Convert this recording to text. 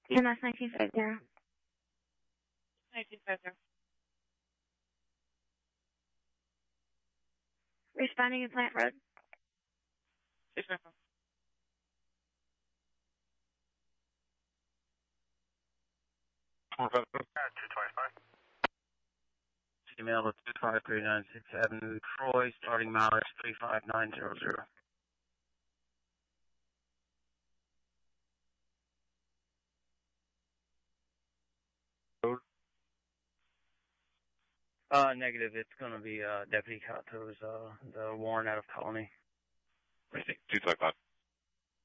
EMS 1950. 1950. Responding in Plant Road. 650. Yeah, 225. Email to 25396 Avenue, Troy, starting mileage 35900. Negative. It's going to be Deputy Cato's, the Warren out of Colony. What do you think? 225.